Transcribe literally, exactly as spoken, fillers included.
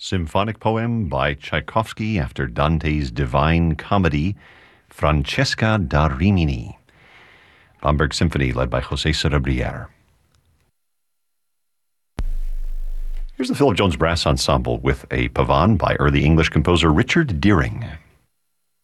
Symphonic poem by Tchaikovsky after Dante's Divine Comedy, Francesca da Rimini. Bamberg Symphony led by José Cerebriere. Here's the Philip Jones Brass Ensemble with a pavane by early English composer Richard Deering.